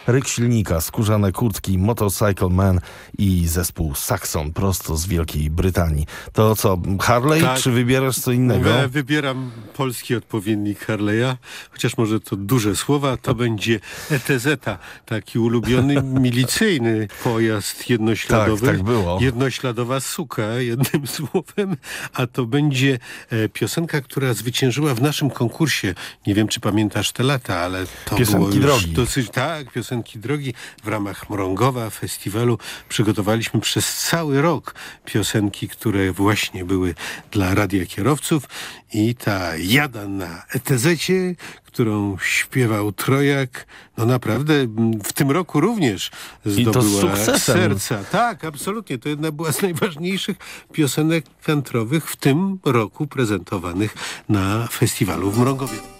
ryk silnika, skórzane kurtki, Motorcycle Man i zespół Saxon prosto z Wielkiej Brytanii. To co, Harley, Tak. czy wybierasz co innego? Ja wybieram polski odpowiednik Harley'a, chociaż może to duże słowa, to będzie ETZ, taki ulubiony milicyjny pojazd jednośladowy. Tak było. Jednośladowa suka, jednym słowem, a to będzie piosenka, która zwyciężyła w naszym konkursie. Nie wiem, czy pamiętasz te lata, ale to Piosenki było już drogi. dosyć... Tak, piosenki drogi. W ramach Mrągowa festiwalu przygotowaliśmy przez cały rok piosenki, które właśnie były dla radiokierowców i ta jada na ETZ-cie, którą śpiewał Trojak, no naprawdę w tym roku również zdobyła to z sukcesem. serca. Tak, absolutnie. To jedna była z najważniejszych piosenek kantrowych w tym roku prezentowanych na festiwalu w Mrągowie.